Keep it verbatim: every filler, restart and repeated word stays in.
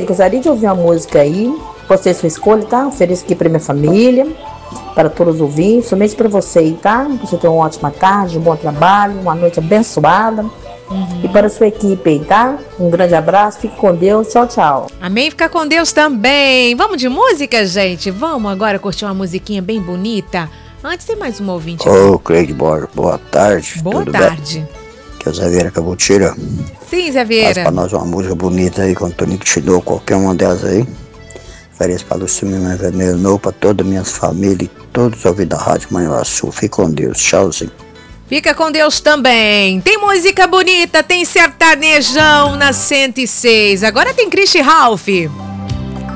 Pedro, gostaria de ouvir uma música aí. Você é sua escolha, tá? Ofereço aqui pra minha família, para todos os ouvintes, somente para você aí, tá? Você tem uma ótima tarde, um bom trabalho, uma noite abençoada. Uhum. E para a sua equipe aí, tá? Um grande abraço, fique com Deus, tchau, tchau. Amém, fica com Deus também. Vamos de música, gente? Vamos agora curtir uma musiquinha bem bonita. Antes tem mais um ouvinte. Ô, Craig, boa, boa tarde. Boa tarde. Bem? Que é o Zé Vieira Cabotira. Sim, Zé Vieira. Faz pra nós uma música bonita aí, com o Toninho que te dou, qualquer uma delas aí. Ofereço para Lúcio Minas Vermelho Novo, para todas as minhas famílias e todos os ouvidos da Rádio Manhuaçu. Fique com Deus, tchauzinho. Fica com Deus também. Tem música bonita, tem sertanejão na cento e seis. Agora tem Christy Ralph.